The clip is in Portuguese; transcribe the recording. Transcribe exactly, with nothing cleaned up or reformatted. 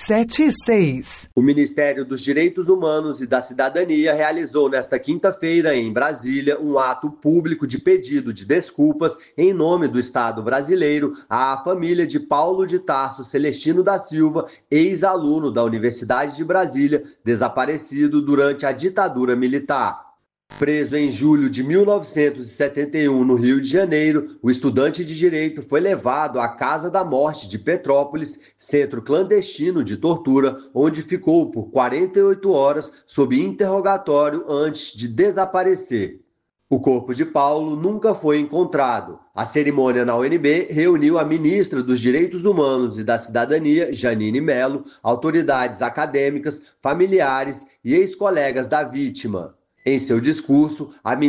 sete e seis. O Ministério dos Direitos Humanos e da Cidadania realizou nesta quinta-feira, em Brasília, um ato público de pedido de desculpas em nome do Estado brasileiro à família de Paulo de Tarso Celestino da Silva, ex-aluno da Universidade de Brasília, desaparecido durante a ditadura militar. Preso em julho de mil novecentos e setenta e um no Rio de Janeiro, o estudante de direito foi levado à Casa da Morte de Petrópolis, centro clandestino de tortura, onde ficou por quarenta e oito horas sob interrogatório antes de desaparecer. O corpo de Paulo nunca foi encontrado. A cerimônia na U N B reuniu a ministra dos Direitos Humanos e da Cidadania, Janine Mello, autoridades acadêmicas, familiares e ex-colegas da vítima. Em seu discurso, a